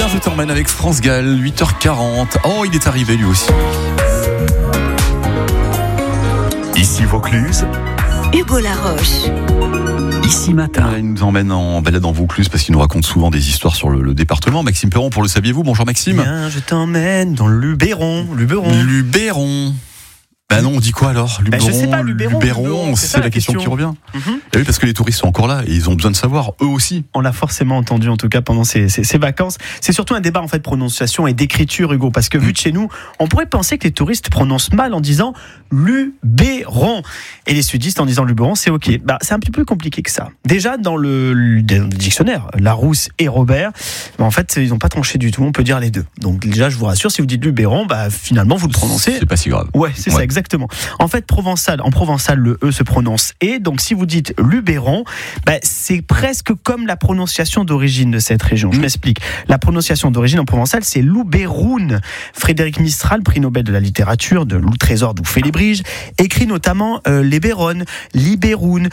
Viens, je t'emmène avec France Gall, 8h40. Oh, il est arrivé lui aussi. Ici Vaucluse, Hugo Laroche. Ici Matin. Il nous emmène en balade en Vaucluse parce qu'il nous raconte souvent des histoires sur le département. Maxime Perron, pour le saviez-vous? Bonjour Maxime. Viens, je t'emmène dans le Luberon. Luberon. Ben non, on dit quoi alors? Luberon, je sais pas, Luberon, c'est la question qui revient. Mm-hmm. Et oui, parce que les touristes sont encore là et ils ont besoin de savoir, eux aussi. On l'a forcément entendu, en tout cas, pendant ces vacances. C'est surtout un débat, en fait, de prononciation et d'écriture, Hugo, parce que vu de chez nous, on pourrait penser que les touristes prononcent mal en disant Luberon. Et les sudistes en disant Luberon, c'est OK. C'est un petit peu plus compliqué que ça. Déjà, dans le dictionnaire, Larousse et Robert, en fait, ils n'ont pas tranché du tout. On peut dire les deux. Donc, déjà, je vous rassure, si vous dites Luberon, finalement, vous le prononcez. C'est pas si grave. Ouais, c'est ça, exactement. En fait, en provençal, le E se prononce et. Donc, si vous dites Luberon, c'est presque comme la prononciation d'origine de cette région. Je m'explique. La prononciation d'origine en provençal, c'est Luberoun. Frédéric Mistral, prix Nobel de la littérature, de Loup Trésor d'où fait les Briges, écrit notamment Libéron, Libéroun,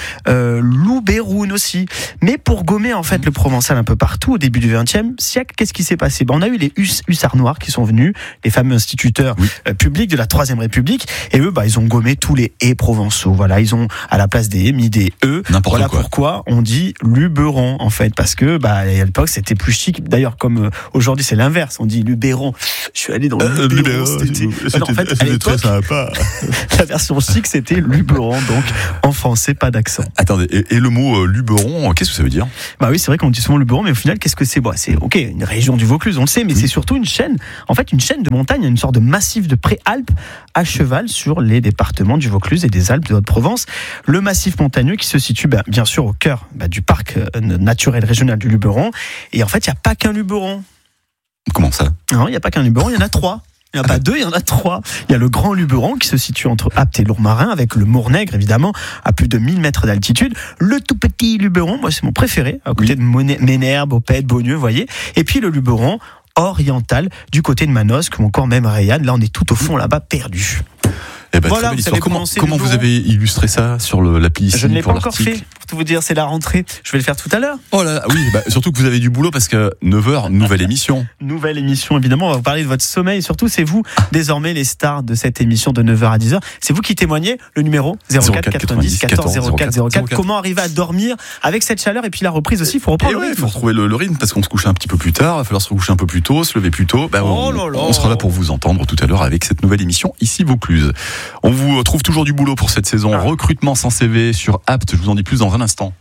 Louberoun aussi. Mais pour gommer, en fait, le provençal un peu partout au début du XXe siècle, qu'est-ce qui s'est passé? On a eu les hussards noirs qui sont venus, les fameux instituteurs publics de la Troisième République, et eux, ils ont gommé tous les et provençaux. Voilà, ils ont à la place des mis des e. Voilà pourquoi on dit Luberon, en fait, parce que à l'époque c'était plus chic. D'ailleurs, comme aujourd'hui c'est l'inverse, on dit Luberon. Je suis allé dans le Luberon. C'était très sympa. La version chic c'était Luberon, donc en français pas d'accent. Attendez, et le mot Luberon, qu'est-ce que ça veut dire? Oui, c'est vrai qu'on dit souvent Luberon, mais au final, qu'est-ce que c'est? C'est ok, une région du Vaucluse, on le sait, mais c'est surtout une chaîne. En fait, une chaîne de montagnes, une sorte de massif de préalpes à cheval sur les départements du Vaucluse et des Alpes de Haute-Provence. Le massif montagneux qui se situe bien sûr au cœur du parc naturel régional du Luberon. Et en fait, il n'y a pas qu'un Luberon. Comment ça? Non, il n'y a pas qu'un Luberon, il y en a trois. Il n'y en a pas deux, il y en a trois. Il y a le Grand Luberon qui se situe entre Apt et Lourmarin, avec le Mournègre évidemment à plus de 1000 mètres d'altitude. Le tout petit Luberon, moi c'est mon préféré, à côté de Ménherbe, Opède, Beaulieu, vous voyez. Et puis le Luberon oriental du côté de Manosque ou encore même Rayanne. Là on est tout au fond là-bas perdu. Voilà, comment vous avez illustré ça sur l'appli ici? Je ne l'ai pas encore l'article. fait. Pour tout vous dire, c'est la rentrée. Je vais le faire tout à l'heure. Oh là, oui, surtout que vous avez du boulot parce que 9h, nouvelle émission. Nouvelle émission, évidemment. On va vous parler de votre sommeil. Surtout, c'est vous, désormais, les stars de cette émission de 9h à 10h. C'est vous qui témoignez. Le numéro 04 90 14 04 04. Comment arriver à dormir avec cette chaleur et puis la reprise aussi, il faut reprendre le rythme. Il faut retrouver le rythme parce qu'on se couche un petit peu plus tard. Il va falloir se recoucher un peu plus tôt, se lever plus tôt. On sera là pour vous entendre tout à l'heure avec cette nouvelle émission ici Vaucluse. On vous trouve toujours du boulot pour cette saison. Recrutement sans CV sur Apt. Je vous en dis plus dans un instant.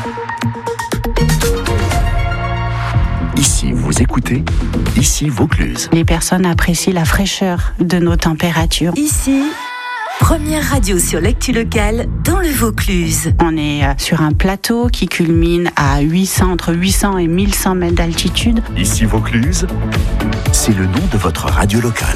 Ici vous écoutez, ici Vaucluse. Les personnes apprécient la fraîcheur de nos températures. Ici, première radio sur l'actu locale dans le Vaucluse. On est sur un plateau qui culmine à entre 800 et 1100 mètres d'altitude. Ici Vaucluse, c'est le nom de votre radio locale.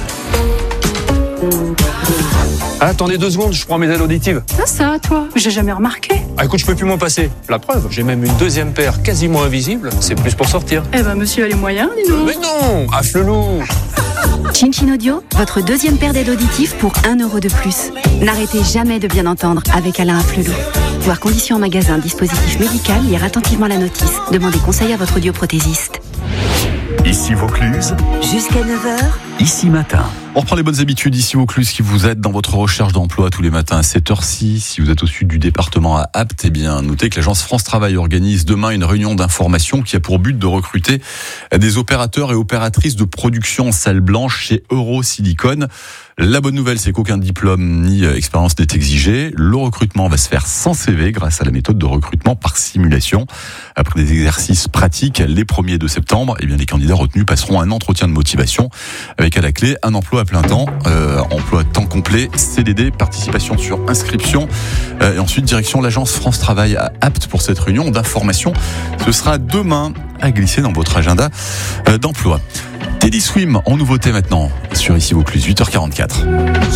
Attendez 2 secondes, je prends mes ailes auditives. Ça, toi, j'ai jamais remarqué. Écoute, je peux plus m'en passer. La preuve, j'ai même une deuxième paire quasiment invisible. C'est plus pour sortir. Monsieur a les moyens, dis donc. Mais non, Afflelou. Chin Audio, votre deuxième paire d'aides auditives pour 1 euro de plus. N'arrêtez jamais de bien entendre avec Alain Afflelou. Voir conditions en magasin, dispositif médical, lire attentivement la notice. Demandez conseil à votre audioprothésiste. Ici Vaucluse, jusqu'à 9h. Ici Matin. On reprend les bonnes habitudes ici Vaucluse qui vous aide dans votre recherche d'emploi tous les matins à 7h06. Si vous êtes au sud du département à Apt, notez que l'agence France Travail organise demain une réunion d'information qui a pour but de recruter des opérateurs et opératrices de production en salle blanche chez Eurosilicon. La bonne nouvelle, c'est qu'aucun diplôme ni expérience n'est exigé. Le recrutement va se faire sans CV grâce à la méthode de recrutement par simulation. Après des exercices pratiques, les 1er de septembre, les candidats retenus passeront un entretien de motivation avec à la clé un emploi à plein temps, emploi à temps complet, CDD, participation sur inscription et ensuite direction l'agence France Travail à Apt pour cette réunion d'information. Ce sera demain à glisser dans votre agenda d'emploi. Teddy Swim en nouveauté maintenant sur Ici Vaucluse, 8h44.